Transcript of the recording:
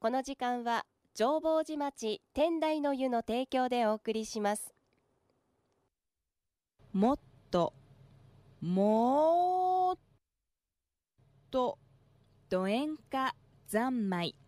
この時間は浄法寺町天台の湯の提供でお送りします。 もっともっとど演歌三昧。